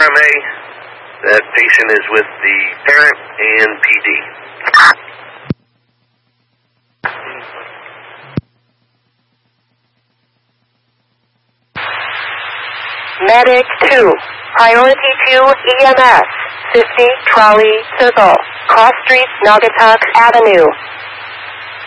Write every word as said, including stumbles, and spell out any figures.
M A. That patient is with the parent and P D. Medic two, priority two E M S, fifty Trolley Circle, Cross Street, Naugatuck Avenue.